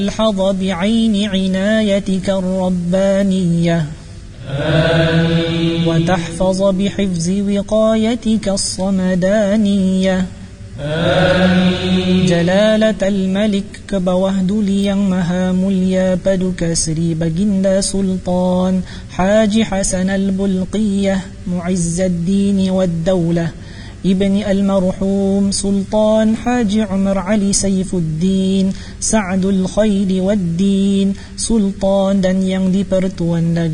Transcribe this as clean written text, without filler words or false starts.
الحظ بعين عنايتك الربانية وتحفظ بحفظ وقايتك الصمدانية جلالة الملك كبوهد ليang maha mulya paduka Sri Baginda Sultan Haji Hasan al-Bulqiyah معز الدين والدولة ابن المرحوم سلطان حاجي عمر علي سيف الدين سعد الخير والدين Sultan dan yang dipertuan